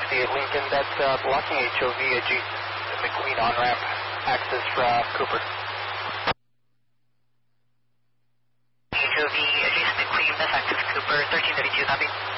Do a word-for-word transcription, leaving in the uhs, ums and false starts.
sixty-eight Lincoln, that's uh, blocking H O V adjacent to McQueen on-ramp, access from Cooper. H O V adjacent McQueen, that's access Cooper, thirteen thirty-two, copy.